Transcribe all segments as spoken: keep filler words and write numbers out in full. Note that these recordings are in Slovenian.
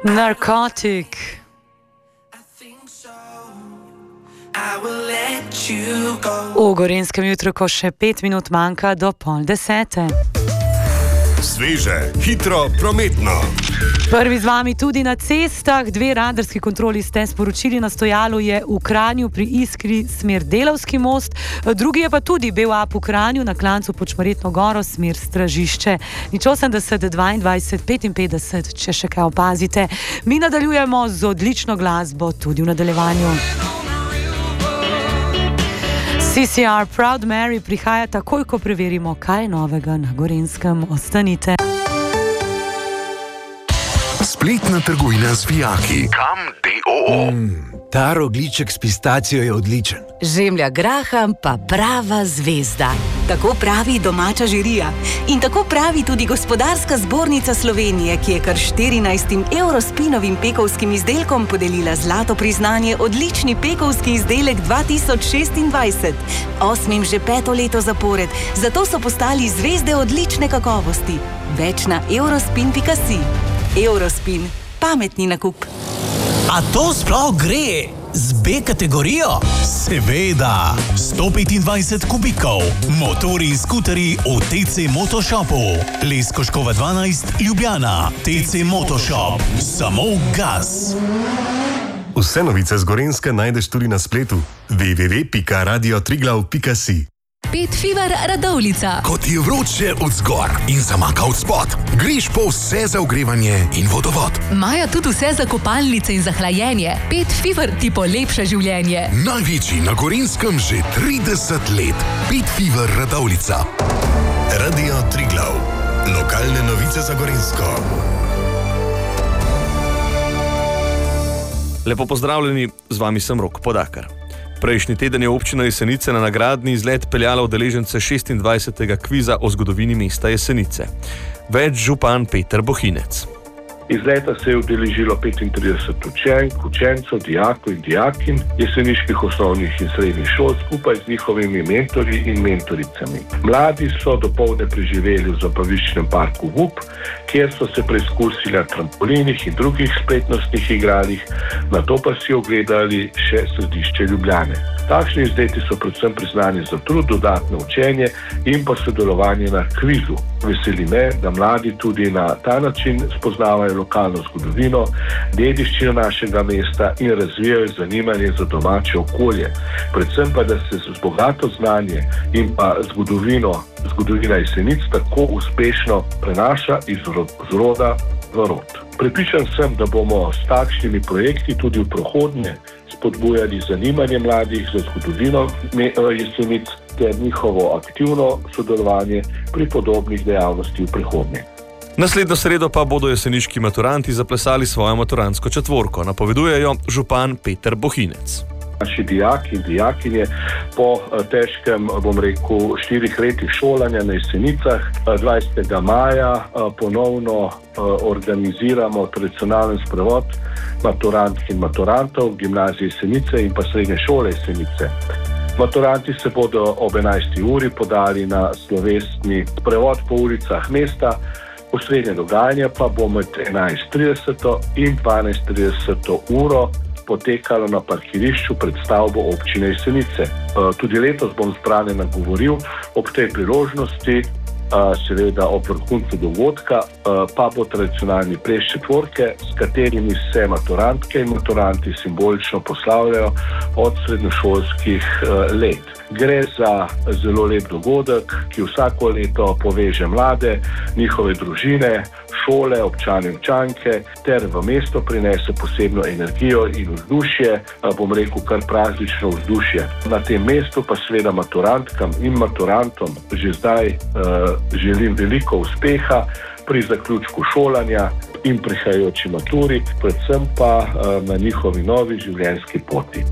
Narcotic. V Gorenjskem jutru, ko še pet minut manjka do pol desete. Sveže, hitro, prometno. Prvi z vami tudi na cestah. Dve radarski kontroli ste sporočili. Na stojalu je v Kranju pri Iskri smer Delavski most, drugi je pa tudi bil up v Kranju na klancu pod Šmarjetno goro smer Stražišče. Nič osemdeset, dvaindvajset, petinpetdeset, če še kaj opazite. Mi nadaljujemo z odlično glasbo tudi v nadaljevanju. C C R Proud Mary prihaja takoj, ko preverimo, kaj je novega na Gorenjskem. Ostanite. Spletna trgovina z vijaki. Kam D O O. Mm, ta rogljiček s pistacijo je odličen. Žemlja graham pa prava zvezda. Tako pravi domača žirija. In tako pravi tudi Gospodarska zbornica Slovenije, ki je kar štirinajstim Eurospinovim pekovskim izdelkom podelila zlato priznanje odlični pekovski izdelek dva tisoč šestindvajset. Osmim že peto leto zapored, zato so postali zvezde odlične kakovosti. Več na eurospin pika si. Eurospin. Pametni nakup. A to sploh gre z B kategorijo? Seveda! sto petindvajset kubikov. Motori in skuteri v T C Motoshopu. Leskoškova dvanajst, Ljubljana. T C Motoshop. Samo gas. Vse novice z Gorenjske najdeš tudi na spletu w w w pika radio triglav pika si. Pet Fever Radovljica. Ko ti je vroče od zgor in zamaka od spod, greš po vse za ogrevanje in vodovod. Maja tudi vse za kopalnice in za hlajenje. Pet Fever ti polepša življenje. Največji na Gorenjskem že trideset let. Pet Fever Radovljica. Radio Triglav. Lokalne novice za Gorenjsko. Lepo pozdravljeni, z vami sem Rok Podakar. Prejšnji teden je občina Jesenice na nagradni izlet peljala udeležence šestindvajsetega kviza o zgodovini mesta Jesenice. Več župan Peter Bohinec. Izleta se je udeležilo petintrideset učenk, učencev, dijakov in dijakinj jeseniških osnovnih in srednjih šol skupaj z njihovimi mentorji in mentoricami. Mladi so dopoldne preživeli v zabaviščnem parku V U P, kjer so se preizkusili na trampolinih in drugih spletnostnih igralih, nato pa si ogledali še središče Ljubljane. Takšni izleti so predvsem priznani za trud, dodatno učenje in pa sodelovanje na kvizu. Veseli me, da mladi tudi na ta način spoznavajo lokalno zgodovino, dediščino našega mesta in razvijajo zanimanje za domače okolje. Predvsem pa, da se z bogato znanje in pa zgodovino, zgodovina Jesenic tako uspešno prenaša iz roda v rod. Prepričan sem, da bomo s takšnimi projekti tudi v prihodnje spodbujali zanimanje mladih za zgodovino Jesenic ter njihovo aktivno sodelovanje pri podobnih dejavnosti v prihodnje. Naslednjo sredo pa bodo jeseniški maturanti zaplesali svojo maturantsko četvorko, napovedujejo župan Peter Bohinec. Naši dijaki in dijakinje po težkem, bom rekel, štirih letih šolanja na Jesenicah dvajsetega maja ponovno organiziramo tradicionalen sprevod maturantk in maturantov gimnazije Jesenice in pa srednje šole Jesenice. Maturanti se bodo ob enajsti uri podali na slovesni sprevod po ulicah mesta. Osrednje dogajanje pa bo med enajst trideset in dvanajst trideset uro potekalo na parkirišču pred stavbo občine Jesenice. Tudi letos bom zbrane nagovoril ob tej priložnosti, seveda ob vrhuncu dogodka, pa bo tradicionalni ples četvorke, s katerimi se maturantke in maturanti simbolično poslavljajo od srednjošolskih let. Gre za zelo lep dogodek, ki vsako leto poveže mlade, njihove družine, šole, občane in občanke ter v mesto prinese posebno energijo in vzdušje, bom rekel kar praznično vzdušje. Na tem mestu pa seveda maturantkam in maturantom že zdaj eh, želim veliko uspeha pri zaključku šolanja in prihajajoči maturi, predvsem pa eh, na njihovi novi življenjski poti.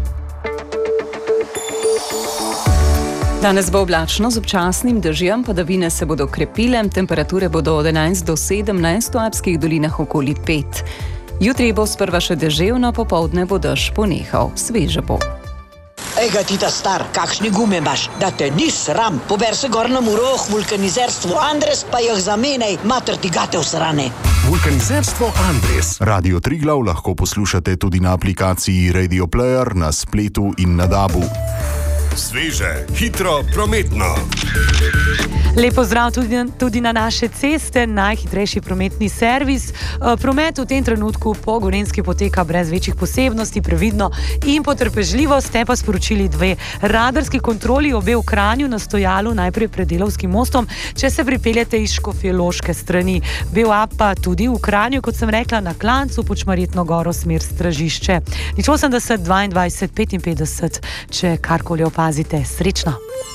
Danes bo oblačno z občasnim dežjem, padavine se bodo krepile, temperature bodo od enajst do sedemnajst, v alpskih dolinah okoli pet. Jutri bo sprva še deževno, popoldne bo dež ponehal, sveže bo. Ega ti ta star, kakšne gume imaš, da te ni sram. Pober se gor na Muroh, vulkanizerstvo Andres, pa jih zamenjaj, mater ti gate v srane. Vulkanizerstvo Andres. Radio Triglav lahko poslušate tudi na aplikaciji Radio Player, na spletu in na dabu. Sveže, hitro, prometno. Lepo zdrav tudi, tudi na naše ceste, najhitrejši prometni servis. Promet v tem trenutku po Gorenjski poteka brez večjih posebnosti, previdno in potrpežljivo. Ste pa sporočili dve radarski kontroli, obe v Kranju na Stojalu, najprej pred Delavskim mostom, če se pripeljete iz Škofjeloške strani. Bel up pa tudi v Kranju, kot sem rekla, na Klancu, Počmaretno goro, smer Stražišče. Nič osemdeset, dvaindvajset, petinpetdeset, če karkoli opazite. Srečno!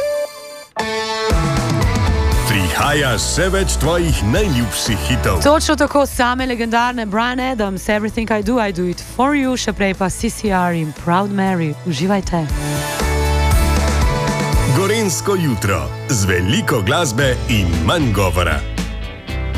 Prihaja še več tvojih najljubših hitov. Točno tako, same legendarne Bryan Adams, Everything I Do, I Do It For You, še prej pa C C R in Proud Mary. Uživajte. Gorenjsko jutro z veliko glasbe in manj govora.